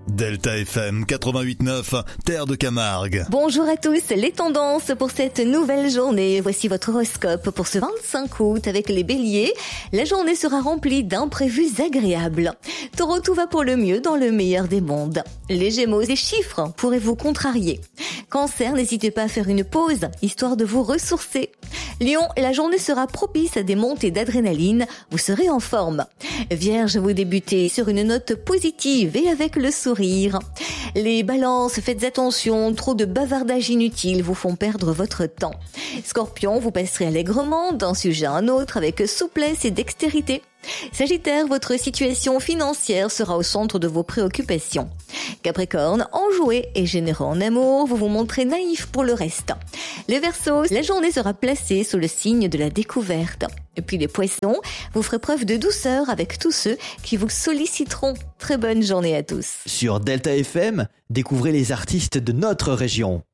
Delta FM 88.9, Terre de Camargue. Bonjour à tous, les tendances pour cette nouvelle journée. Voici votre horoscope pour ce 25 août avec les béliers. La journée sera remplie d'imprévus agréables. Taureau, tout va pour le mieux dans le meilleur des mondes. Les gémeaux, les chiffres pourraient vous contrarier. Cancer, n'hésitez pas à faire une pause, histoire de vous ressourcer. Lion, la journée sera propice à des montées d'adrénaline, vous serez en forme. Vierge, vous débutez sur une note positive et avec le sourire. Les balances, faites attention, trop de bavardage inutile vous font perdre votre temps. Scorpion, vous passerez allègrement d'un sujet à un autre avec souplesse et dextérité. Sagittaire, votre situation financière sera au centre de vos préoccupations. Capricorne, enjoué et généreux en amour, vous vous montrez naïf pour le reste. Les Verseaux, la journée sera placée sous le signe de la découverte. Et puis les Poissons, vous ferez preuve de douceur avec tous ceux qui vous solliciteront. Très bonne journée à tous. Sur Delta FM, découvrez les artistes de notre région.